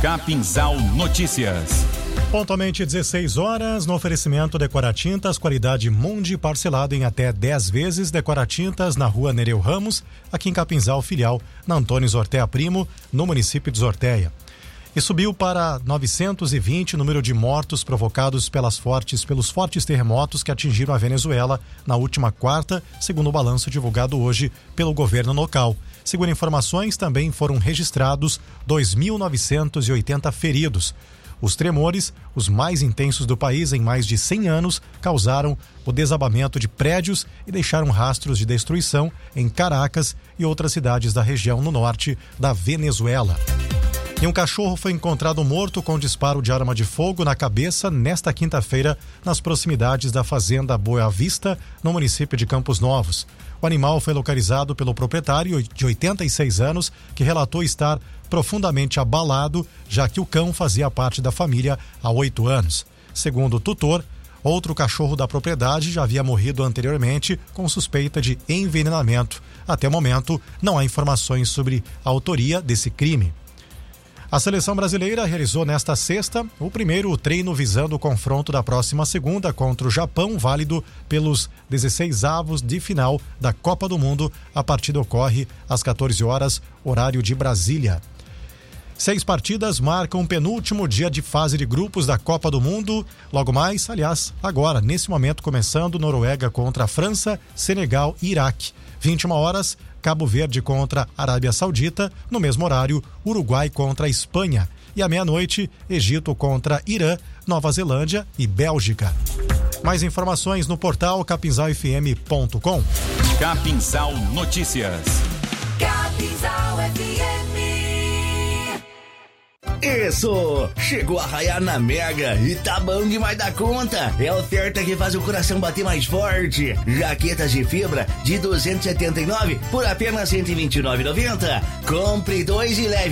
Capinzal Notícias. Pontualmente 16 horas, no oferecimento Decoratintas, qualidade Mundi, parcelado em até 10 vezes. Decoratintas na rua Nereu Ramos, aqui em Capinzal, filial na Antônio Zortea Primo, no município de Zortea. E subiu para 920 o número de mortos provocados pelos fortes terremotos que atingiram a Venezuela na última quarta, segundo o balanço divulgado hoje pelo governo local. Segundo informações, também foram registrados 2.980 feridos. Os tremores, os mais intensos do país em mais de 100 anos, causaram o desabamento de prédios e deixaram rastros de destruição em Caracas e outras cidades da região no norte da Venezuela. E um cachorro foi encontrado morto com disparo de arma de fogo na cabeça nesta quinta-feira, nas proximidades da fazenda Boa Vista, no município de Campos Novos. O animal foi localizado pelo proprietário, de 86 anos, que relatou estar profundamente abalado, já que o cão fazia parte da família há 8 anos. Segundo o tutor, outro cachorro da propriedade já havia morrido anteriormente com suspeita de envenenamento. Até o momento, não há informações sobre a autoria desse crime. A seleção brasileira realizou nesta sexta o primeiro treino visando o confronto da próxima segunda contra o Japão, válido pelos 16avos de final da Copa do Mundo. A partida ocorre às 14 horas, horário de Brasília. 6 partidas marcam o penúltimo dia de fase de grupos da Copa do Mundo. Logo mais, aliás, agora, nesse momento, começando Noruega contra a França, Senegal e Iraque. 21 horas, Cabo Verde contra Arábia Saudita. No mesmo horário, Uruguai contra a Espanha. E à meia-noite, Egito contra Irã, Nova Zelândia e Bélgica. Mais informações no portal capinzalfm.com. Capinzal Notícias. Capinzal FM. Isso! Chegou a raiar na Mega e tá bom demais da conta. É a oferta que faz o coração bater mais forte. Jaquetas de fibra de 279 por apenas R$ 129,90. Compre 2 e leve